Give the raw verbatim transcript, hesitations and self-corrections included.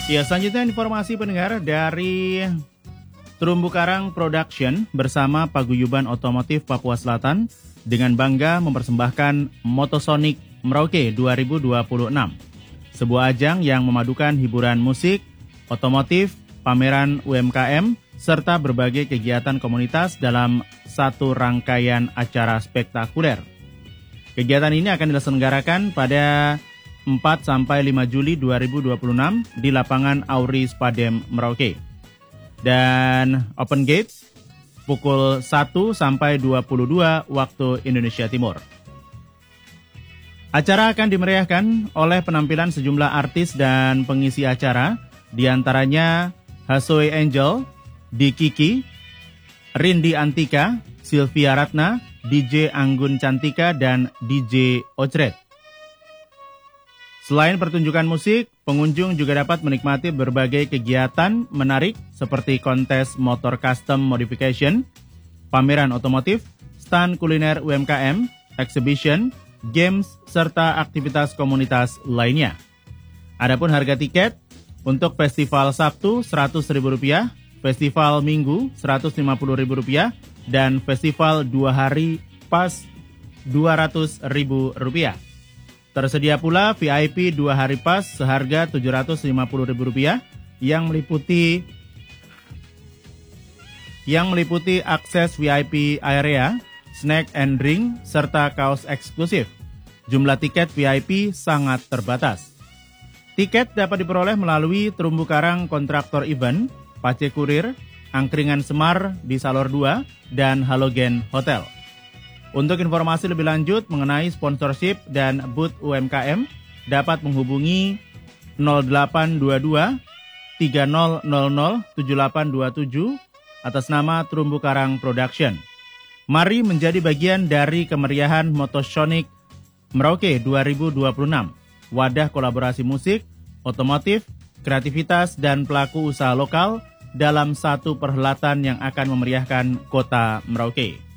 Ya, selanjutnya informasi pendengar dari Terumbu Karang Production bersama Paguyuban Otomotif Papua Selatan dengan bangga mempersembahkan Motosonic Merauke dua ribu dua puluh enam. Sebuah ajang yang memadukan hiburan musik, otomotif, pameran U M K M, serta berbagai kegiatan komunitas dalam satu rangkaian acara spektakuler. Kegiatan ini akan diselenggarakan pada empat sampai lima Juli dua ribu dua puluh enam di lapangan Auri Spadem Merauke. Dan open gate pukul satu sampai dua puluh dua waktu Indonesia Timur. Acara akan dimeriahkan oleh penampilan sejumlah artis dan pengisi acara, di antaranya Hasoi Angel, Di Kiki, Rindi Antika, Sylvia Ratna, D J Anggun Cantika, dan D J Ojret. Selain pertunjukan musik, pengunjung juga dapat menikmati berbagai kegiatan menarik seperti kontes motor custom modification, pameran otomotif, stand kuliner U M K M, exhibition, games, serta aktivitas komunitas lainnya. Adapun harga tiket untuk festival Sabtu seratus ribu rupiah, festival Minggu seratus lima puluh ribu rupiah, dan festival dua hari pas dua ratus ribu rupiah. Tersedia pula V I P dua hari pas seharga tujuh ratus lima puluh ribu rupiah yang meliputi yang meliputi akses V I P area, snack and drink, serta kaos eksklusif. Jumlah tiket V I P sangat terbatas. Tiket dapat diperoleh melalui Terumbu Karang Kontraktor Event, Pace Kurir, Angkringan Semar di Salor dua, dan Halogen Hotel. Untuk informasi lebih lanjut mengenai sponsorship dan booth U M K M, dapat menghubungi nol delapan dua dua tiga nol nol nol tujuh delapan dua tujuh atas nama Terumbu Karang Production. Mari menjadi bagian dari kemeriahan Motosonic Merauke dua ribu dua puluh enam, wadah kolaborasi musik, otomotif, kreativitas, dan pelaku usaha lokal dalam satu perhelatan yang akan memeriahkan kota Merauke.